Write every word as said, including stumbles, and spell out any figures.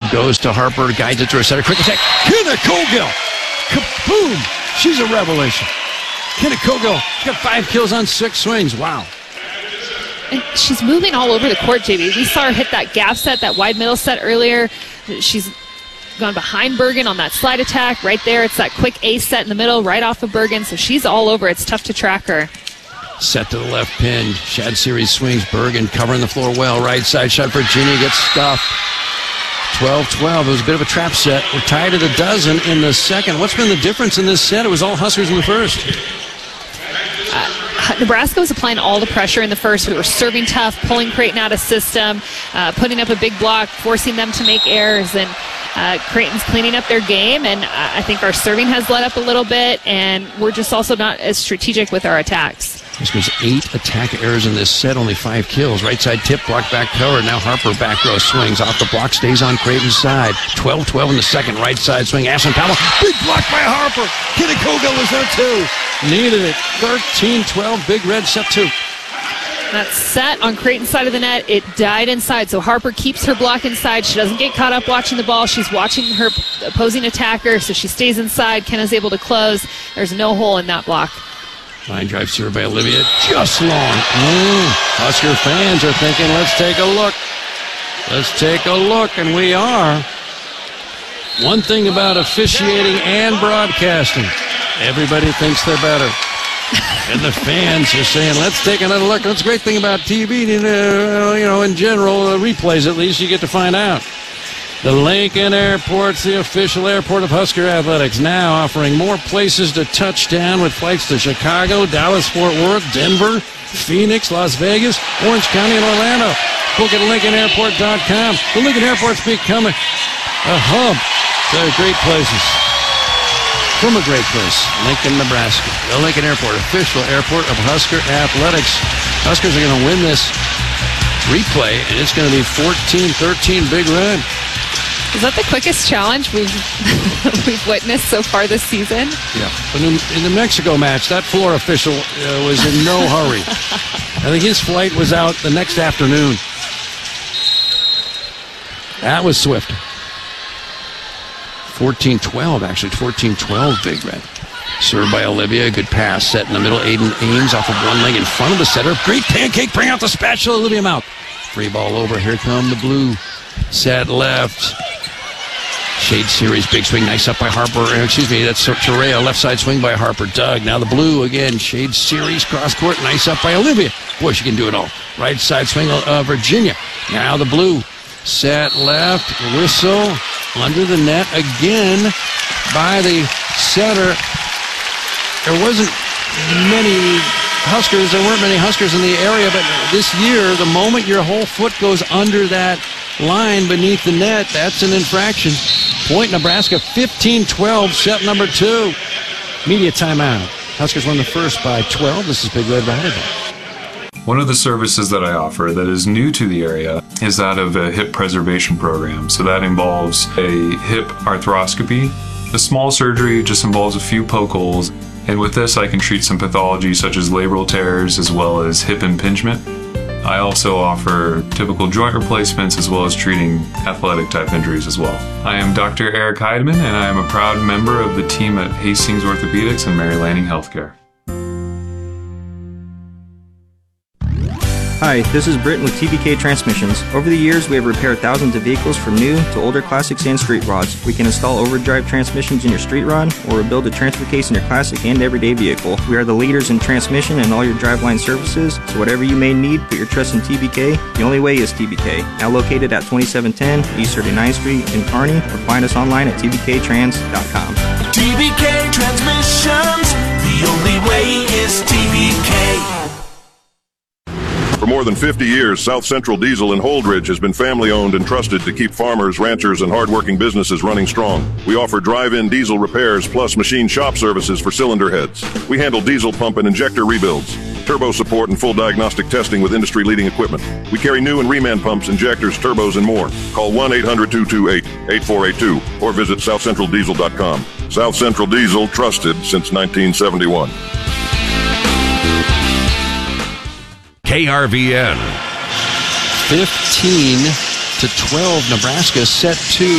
goes to Harper, guides it to her center. Quick attack. Kenna Colgill. Kaboom. She's a revelation. Kenna Colgill. She's got five kills on six swings. Wow. And she's moving all over the court, J B. We saw her hit that gap set, that wide middle set earlier. She's gone behind Bergen on that slide attack. Right there, it's that quick ace set in the middle, right off of Bergen. So she's all over. It's tough to track her. Set to the left pin. Shad Series swings. Bergen covering the floor well. Right side shot. Virginia gets stuffed. twelve twelve. It was a bit of a trap set. We're tied at a dozen in the second. What's been the difference in this set? It was all Huskers in the first. Uh, Nebraska was applying all the pressure in the first. We were serving tough, pulling Creighton out of system, uh, putting up a big block, forcing them to make errors, and uh, Creighton's cleaning up their game, and I think our serving has let up a little bit, and we're just also not as strategic with our attacks. Huskers eight attack errors in this set, only five kills. Right side tip, block back cover. Now Harper back row swings off the block, stays on Creighton's side. twelve twelve in the second, right side swing. Ashton Powell, big block by Harper. Kenna Colgill was there too. Needed it. thirteen twelve, Big Red set two. That set on Creighton's side of the net, it died inside. So Harper keeps her block inside. She doesn't get caught up watching the ball. She's watching her opposing attacker, so she stays inside. Kenna's able to close. There's no hole in that block. Line drive serve by Olivia, just long. Mm. Husker fans are thinking, let's take a look. Let's take a look, and we are. One thing about officiating and broadcasting, everybody thinks they're better. And the fans are saying, let's take another look. That's a great thing about T V, you know, in general, uh, replays at least, you get to find out. The Lincoln Airport's the official airport of Husker Athletics, now offering more places to touch down with flights to Chicago, Dallas, Fort Worth, Denver, Phoenix, Las Vegas, Orange County, and Orlando. Book at Lincoln Airport dot com. The Lincoln Airport's becoming a hub to great places. From a great place, Lincoln, Nebraska. The Lincoln Airport, official airport of Husker Athletics. Huskers are going to win this replay, and it's going to be fourteen thirteen Big Red. Is that the quickest challenge we've we've witnessed so far this season? Yeah. But in, in the Mexico match, that floor official uh, was in no hurry. I think his flight was out the next afternoon. That was swift. fourteen twelve, actually. fourteen twelve, Big Red. Served by Olivia. Good pass. Set in the middle. Aiden Ames off of one leg in front of the setter. Great pancake. Bring out the spatula. Olivia Mouth. Free ball over. Here come the blue. Set left. Shade Series, big swing, nice up by Harper. Excuse me, that's Torrea, left side swing by Harper. Doug, now the blue again. Shade Series, cross court, nice up by Olivia. Boy, she can do it all. Right side swing, uh, Virginia. Now the blue. Set left, whistle, under the net again by the setter. There wasn't many Huskers, there weren't many Huskers in the area, but this year, the moment your whole foot goes under that line beneath the net, that's an infraction. Point Nebraska, fifteen twelve, set number two. Media timeout. Huskers won the first by twelve. This is Big Red Volleyball. One of the services that I offer that is new to the area is that of a hip preservation program. So that involves a hip arthroscopy. The small surgery just involves a few poke holes. And with this, I can treat some pathology such as labral tears as well as hip impingement. I also offer typical joint replacements as well as treating athletic type injuries as well. I am Doctor Eric Heidemann, and I am a proud member of the team at Hastings Orthopedics and Mary Lanning Healthcare. Hi, this is Britton with T B K Transmissions. Over the years, we have repaired thousands of vehicles from new to older classics and street rods. We can install overdrive transmissions in your street rod or rebuild a transfer case in your classic and everyday vehicle. We are the leaders in transmission and all your driveline services, so whatever you may need, put your trust in T B K. The only way is T B K. Now located at twenty-seven ten East thirty-ninth Street in Kearney, or find us online at T B K trans dot com. T B K Transmissions, the only way is T B K. For more than fifty years, South Central Diesel in Holdridge has been family-owned and trusted to keep farmers, ranchers, and hardworking businesses running strong. We offer drive-in diesel repairs plus machine shop services for cylinder heads. We handle diesel pump and injector rebuilds, turbo support, and full diagnostic testing with industry-leading equipment. We carry new and reman pumps, injectors, turbos, and more. Call one eight hundred two two eight eight four eight two or visit south central diesel dot com. South Central Diesel, trusted since nineteen seventy-one. K R V N. fifteen to twelve, Nebraska set two.